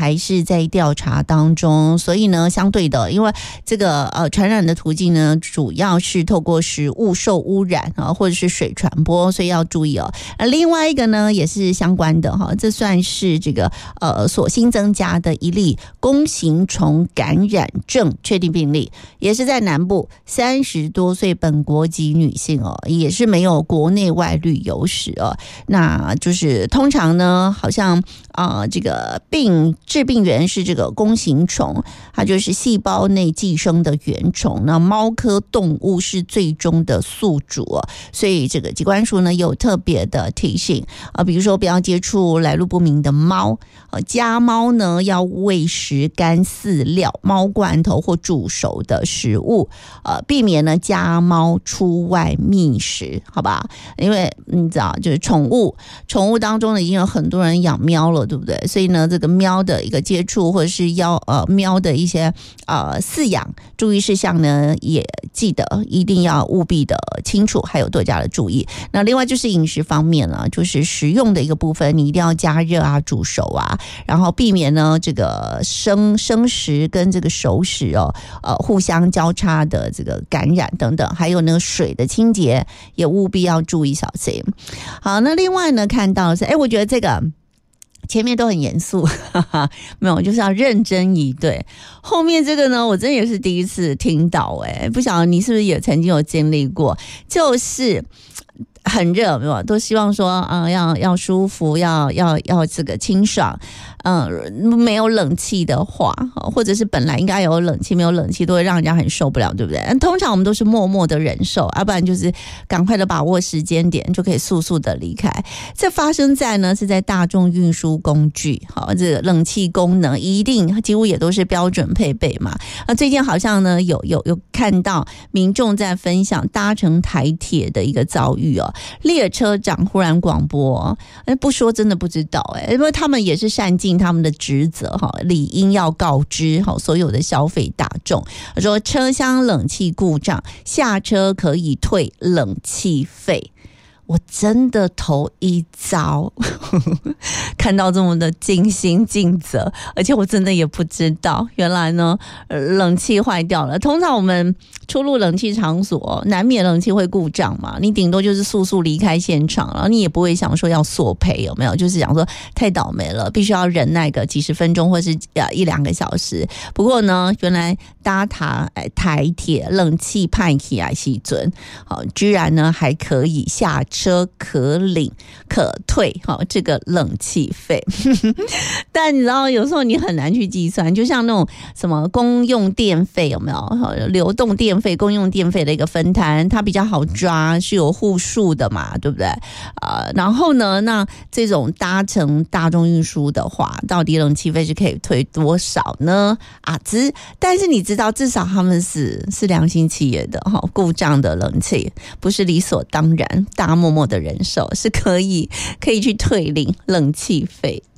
还是在调查当中，所以呢，相对的，因为这个传染的途径呢，主要是透过食物受污染啊，或者是水传播，所以要注意哦。另外一个呢，也是相关的哈，这算是这个所新增加的一例弓形虫感染症确定病例，也是在南部30多岁本国籍女性哦，也是没有国内外旅游史哦。那就是通常呢，好像这个致病源是这个弓形虫，它就是细胞内寄生的原虫。那猫科动物是最终的宿主哦，所以这个疾管署呢有特别的提醒比如说不要接触来路不明的猫，家猫呢要喂食干饲料、猫罐头或煮熟的食物，避免呢家猫出外觅食，好吧？因为你知道，就是宠物当中呢已经有很多人养喵了，对不对？所以呢，这个喵的一个接触或者是喵的一些饲养注意事项呢，也记得一定要务必的清楚，还有多加的注意。那另外就是饮食方面了，就是食用的一个部分，你一定要加热啊、煮熟啊，然后避免呢这个生食跟这个熟食互相交叉的这个感染等等，还有那个水的清洁也务必要注意小心。好，那另外呢看到是我觉得这个前面都很严肃，没有，就是要认真以对。后面这个呢，我真的也是第一次听到，不晓得你是不是也曾经有经历过，就是很热，没有，都希望说要舒服，要这个清爽。没有冷气的话，或者是本来应该有冷气，没有冷气都会让人家很受不了，对不对？通常我们都是默默的忍受，要不然就是赶快的把握时间点，就可以速速的离开。这发生在呢是在大众运输工具，这个冷气功能一定几乎也都是标准配备嘛。最近好像呢有看到民众在分享搭乘台铁的一个遭遇列车长忽然广播，不说真的不知道因为他们也是善尽他们的职责理应要告知所有的消费大众，说车厢冷气故障下车可以退冷气费。我真的头一遭看到这么的尽心尽责，而且我真的也不知道原来呢冷气坏掉了。通常我们出入冷气场所难免冷气会故障嘛，你顶多就是速速离开现场，然后你也不会想说要索赔，有没有？就是想说太倒霉了，必须要忍耐个几十分钟或是1-2个小时。不过呢，原来搭台铁冷气派起来时阵居然呢还可以下车可领可退这个冷气费但你知道有时候你很难去计算，就像那种什么公用电费，有没有流动电费、公用电费的一个分摊，它比较好抓，是有户数的嘛，对不对？然后呢，那这种搭乘大众运输的话，到底冷气费是可以退多少呢？但是你知道至少他们是良心企业的故障的冷气不是理所当然大默默的人手，是可以去退领冷气费。